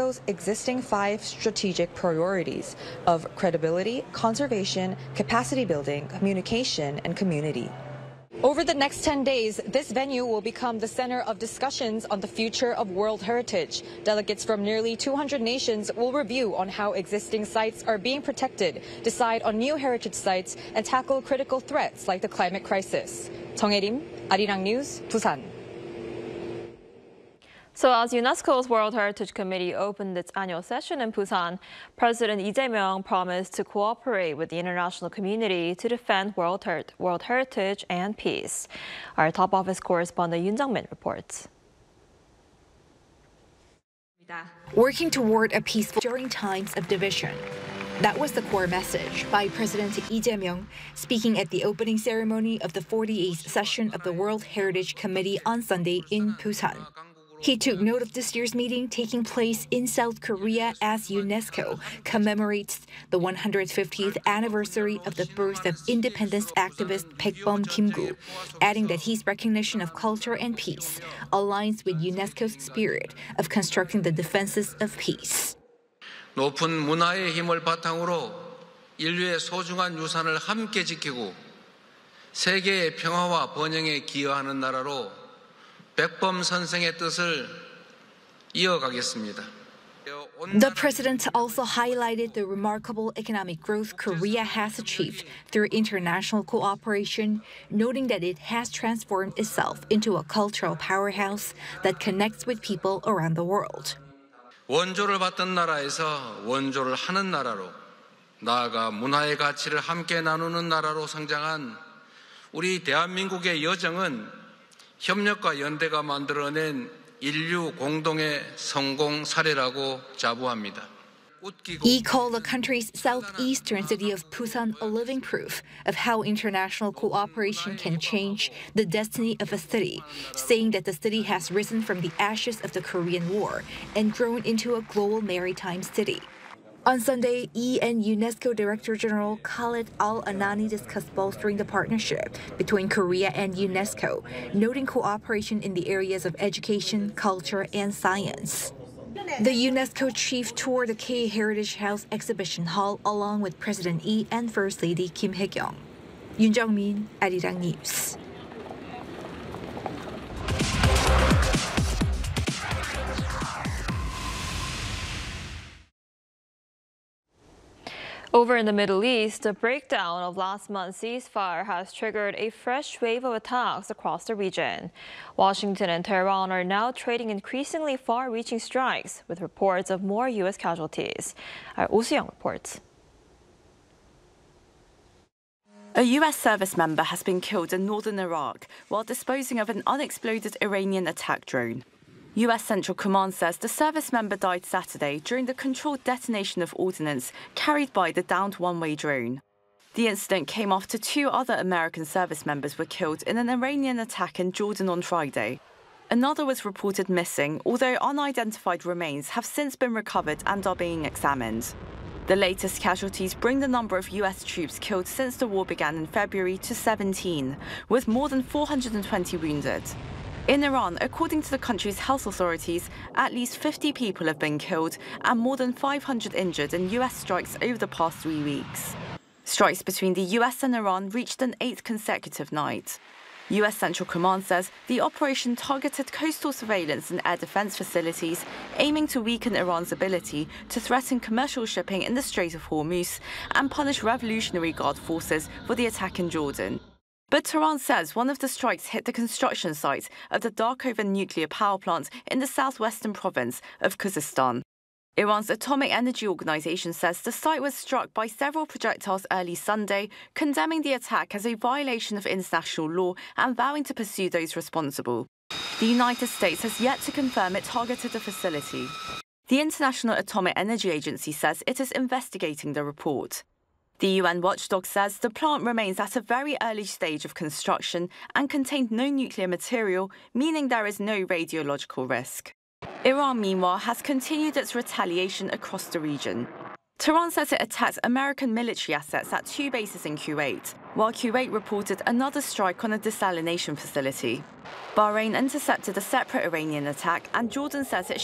UNESCO's existing 5 strategic priorities of credibility, conservation, capacity building, communication, and community. Over the next 10 days, this venue will become the center of discussions on the future of World Heritage. Delegates from nearly 200 nations will review on how existing sites are being protected, decide on new heritage sites, and tackle critical threats like the climate crisis. 정혜림, 아리랑 뉴스, 부산. So as UNESCO's World Heritage Committee opened its annual session in Busan, President Lee Jae-myung promised to cooperate with the international community to defend World Heritage and peace. Our top office correspondent Yoon Jung-min reports. Working toward a peaceful during times of division. That was the core message by President Lee Jae-myung speaking at the opening ceremony of the 48th session of the World Heritage Committee on Sunday in Busan. He took note of this year's meeting taking place in South Korea as UNESCO commemorates the 150th anniversary of the birth of independence activist Baekbom Kim-gu, adding that his recognition of culture and peace aligns with UNESCO's spirit of constructing the defenses of peace. 높은 문화의 힘을 바탕으로 인류의 소중한 유산을 함께 지키고 세계의 평화와 번영에 기여하는 나라로 백범 선생의 뜻을 이어가겠습니다. The president also highlighted the remarkable economic growth Korea has achieved through international cooperation, noting that it has transformed itself into a cultural powerhouse that connects with people around the world. 원조를 받던 나라에서 원조를 하는 나라로, 나아가 문화의 가치를 함께 나누는 나라로 성장한 우리 대한민국의 여정은 협력과 연대가 만들어낸 인류 공동의 성공 사례라고 자부합니다. He called the country's southeastern city of Busan a living proof of how international cooperation can change the destiny of a city, saying that the city has risen from the ashes of the Korean War and grown into a global maritime city. On Sunday, Lee and UNESCO Director General Khaled Al-Anani discussed bolstering the partnership between Korea and UNESCO, noting cooperation in the areas of education, culture, and science. The UNESCO chief toured the K Heritage House Exhibition Hall along with President Lee and First Lady Kim Hae-kyung. Yoon Jung-min, Arirang News. Over in the Middle East, the breakdown of last month's ceasefire has triggered a fresh wave of attacks across the region. Washington and Tehran are now trading increasingly far-reaching strikes, with reports of more U.S. casualties. Our Oh Soo-young reports. A U.S. service member has been killed in northern Iraq while disposing of an unexploded Iranian attack drone. U.S. Central Command says the service member died Saturday during the controlled detonation of ordnance carried by the downed one-way drone. The incident came after 2 other American service members were killed in an Iranian attack in Jordan on Friday. Another was reported missing, although unidentified remains have since been recovered and are being examined. The latest casualties bring the number of U.S. troops killed since the war began in February to 17, with more than 420 wounded. In Iran, according to the country's health authorities, at least 50 people have been killed and more than 500 injured in U.S. strikes over the past 3 weeks. Strikes between the U.S. and Iran reached an 8th consecutive night. U.S. Central Command says the operation targeted coastal surveillance and air defense facilities, aiming to weaken Iran's ability to threaten commercial shipping in the Strait of Hormuz and punish Revolutionary Guard forces for the attack in Jordan. But Tehran says one of the strikes hit the construction site of the Darkover nuclear power plant in the southwestern province of Khuzestan. Iran's Atomic Energy Organization says the site was struck by several projectiles early Sunday, condemning the attack as a violation of international law and vowing to pursue those responsible. The United States has yet to confirm it targeted the facility. The International Atomic Energy Agency says it is investigating the report. The UN watchdog says the plant remains at a very early stage of construction and contained no nuclear material, meaning there is no radiological risk. Iran, meanwhile, has continued its retaliation across the region. Tehran says it attacked American military assets at 2 bases in Kuwait, while Kuwait reported another strike on a desalination facility. Bahrain intercepted a separate Iranian attack, and Jordan says it